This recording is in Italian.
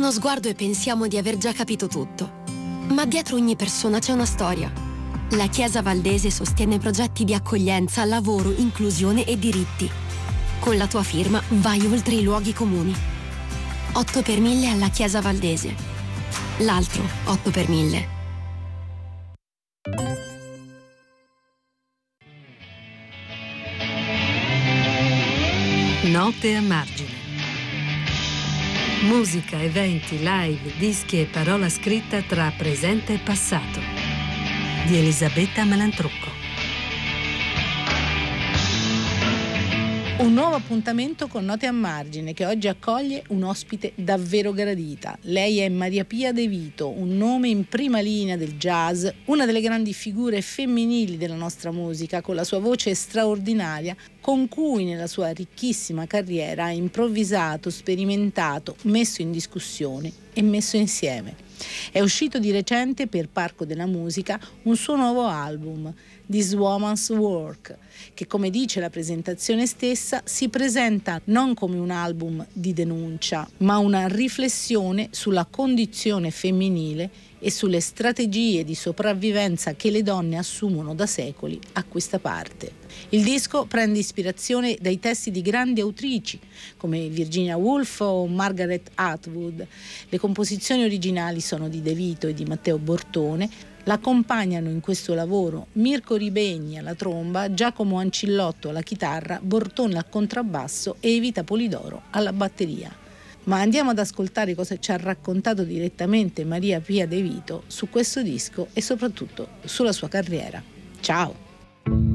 uno sguardo e pensiamo di aver già capito tutto. Ma dietro ogni persona c'è una storia. La Chiesa Valdese sostiene progetti di accoglienza, lavoro, inclusione e diritti. Con la tua firma vai oltre i luoghi comuni. 8 per 1000 alla Chiesa Valdese. L'altro 8 per 1000. Note a margine. Musica, eventi, live, dischi e parola scritta tra presente e passato. Di Elisabetta Malantrucco. Un nuovo appuntamento con Note a margine che oggi accoglie un ospite davvero gradita. Lei è Maria Pia De Vito, un nome in prima linea del jazz, una delle grandi figure femminili della nostra musica, con la sua voce straordinaria, con cui nella sua ricchissima carriera ha improvvisato, sperimentato, messo in discussione e messo insieme. È uscito di recente per Parco della Musica un suo nuovo album, This Woman's Work, che, come dice la presentazione stessa, si presenta non come un album di denuncia, ma una riflessione sulla condizione femminile e sulle strategie di sopravvivenza che le donne assumono da secoli a questa parte. Il disco prende ispirazione dai testi di grandi autrici come Virginia Woolf o Margaret Atwood. Le composizioni originali sono di De Vito e di Matteo Bortone. L'accompagnano in questo lavoro Mirko Ribegni alla tromba, Giacomo Ancillotto alla chitarra, Bortone al contrabbasso e Evita Polidoro alla batteria. Ma andiamo ad ascoltare cosa ci ha raccontato direttamente Maria Pia De Vito su questo disco e soprattutto sulla sua carriera. Ciao!